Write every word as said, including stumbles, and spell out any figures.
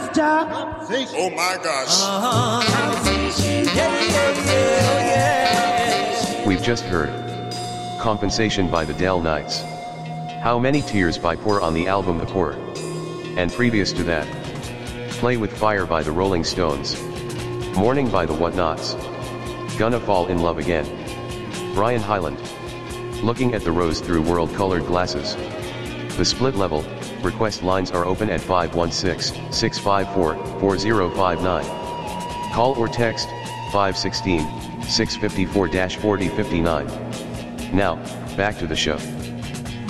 Just a Oh my gosh. conversation. Yeah, yeah, yeah, yeah. We've just heard Compensation by the Dell Knights. How Many Tears by Poor on the album The Poor. And previous to that, Play with Fire by the Rolling Stones. Morning by the Whatnots. Gonna Fall in Love Again. Brian Hyland. Looking at the Rose Through World-Colored Glasses. The Split Level. Request lines are open at five one six, six five four, four zero five nine. Call or text five one six, six five four, four zero five nine. Now, back to the show.